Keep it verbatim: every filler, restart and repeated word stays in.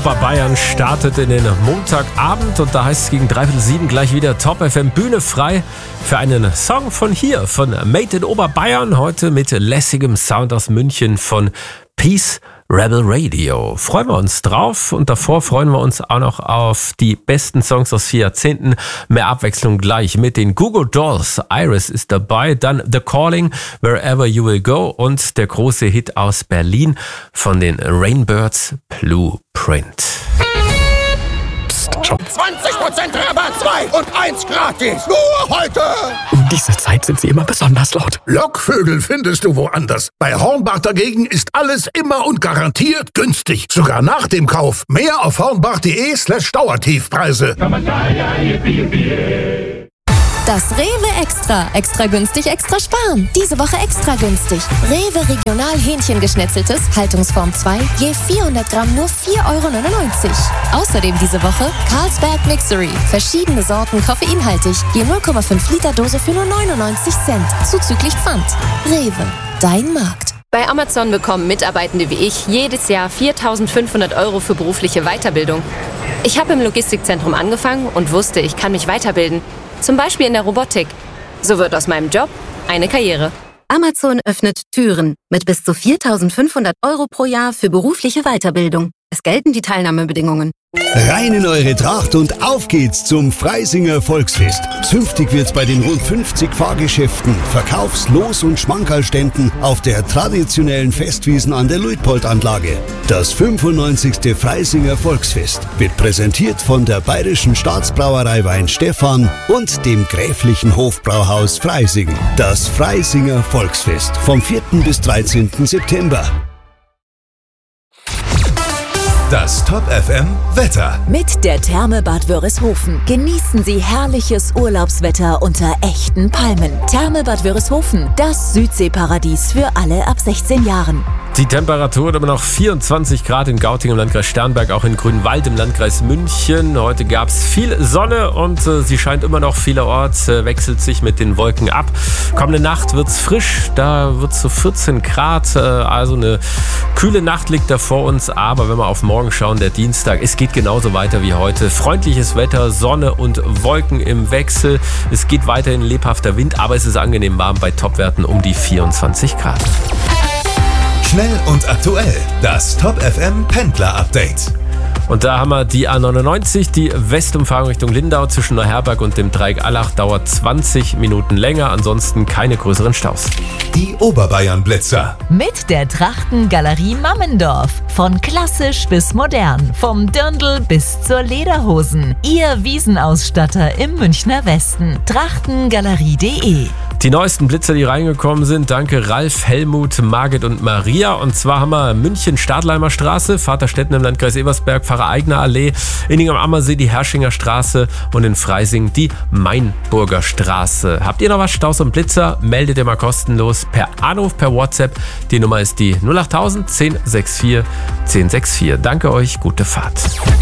Oberbayern startet in den Montagabend und da heißt es gegen dreiviertel sieben gleich wieder Top F M Bühne frei für einen Song von hier, von Made in Oberbayern, heute mit lässigem Sound aus München von Peace Rebel Radio. Freuen wir uns drauf und davor freuen wir uns auch noch auf die besten Songs aus vier Jahrzehnten. Mehr Abwechslung gleich mit den Goo Goo Dolls. Iris ist dabei, dann The Calling, Wherever You Will Go und der große Hit aus Berlin von den Rainbirds, Blueprint. zwanzig Prozent Rabatt, zwei und eins gratis. Nur heute. Um diese Zeit sind sie immer besonders laut. Lockvögel findest du woanders. Bei Hornbach dagegen ist alles immer und garantiert günstig. Sogar nach dem Kauf. Mehr auf hornbach.de slash Dauertiefpreise. Das Rewe Extra. Extra günstig, extra sparen. Diese Woche extra günstig. Rewe Regional Hähnchengeschnetzeltes, Haltungsform zwei, je vierhundert Gramm nur vier Euro neunundneunzig. Außerdem diese Woche Carlsberg Mixery. Verschiedene Sorten koffeinhaltig, je null Komma fünf Liter Dose für nur neunundneunzig Cent. Zuzüglich Pfand. Rewe, dein Markt. Bei Amazon bekommen Mitarbeitende wie ich jedes Jahr viertausendfünfhundert Euro für berufliche Weiterbildung. Ich habe im Logistikzentrum angefangen und wusste, ich kann mich weiterbilden. Zum Beispiel in der Robotik. So wird aus meinem Job eine Karriere. Amazon öffnet Türen mit bis zu viertausendfünfhundert Euro pro Jahr für berufliche Weiterbildung. Es gelten die Teilnahmebedingungen. Rein in eure Tracht und auf geht's zum Freisinger Volksfest. Zünftig wird's bei den rund fünfzig Fahrgeschäften, Verkaufs-, Los- und Schmankerlständen auf der traditionellen Festwiesen an der Luitpold-Anlage. Das fünfundneunzigste Freisinger Volksfest wird präsentiert von der Bayerischen Staatsbrauerei Weinstefan und dem Gräflichen Hofbrauhaus Freising. Das Freisinger Volksfest vom vierten bis dreizehnten September. Das Top F M Wetter. Mit der Therme Bad Wörishofen genießen Sie herrliches Urlaubswetter unter echten Palmen. Therme Bad Wörishofen, das Südseeparadies für alle ab sechzehn Jahren. Die Temperatur hat immer noch vierundzwanzig Grad in Gauting im Landkreis Sternberg, auch in Grünwald im Landkreis München. Heute gab es viel Sonne und äh, sie scheint immer noch vielerorts, äh, wechselt sich mit den Wolken ab. Kommende Nacht wird es frisch, da wird es so vierzehn Grad, äh, also eine kühle Nacht liegt da vor uns. Aber wenn wir auf morgen schauen, der Dienstag, es geht genauso weiter wie heute. Freundliches Wetter, Sonne und Wolken im Wechsel. Es geht weiterhin lebhafter Wind, aber es ist angenehm warm bei Topwerten um die vierundzwanzig Grad. Schnell und aktuell, das Top F M Pendler Update. Und da haben wir die A neunundneunzig, die Westumfahrung Richtung Lindau zwischen Neuherberg und dem Dreieck Allach dauert zwanzig Minuten länger, ansonsten keine größeren Staus. Die Oberbayern-Blitzer. Mit der Trachtengalerie Mammendorf. Von klassisch bis modern, vom Dirndl bis zur Lederhosen. Ihr Wiesenausstatter im Münchner Westen. trachtengalerie punkt de. Die neuesten Blitzer, die reingekommen sind, danke Ralf, Helmut, Margit und Maria. Und zwar haben wir München Stadleimer Straße, Vaterstetten im Landkreis Ebersberg, Pfarrer-Eigner Allee, Inning am Ammersee die Herrschinger Straße und in Freising die Mainburger Straße. Habt ihr noch was, Staus und Blitzer? Meldet ihr mal kostenlos per Anruf, per WhatsApp. Die Nummer ist die null acht null null null zehn sechs vier zehn sechs vier. Danke euch, gute Fahrt.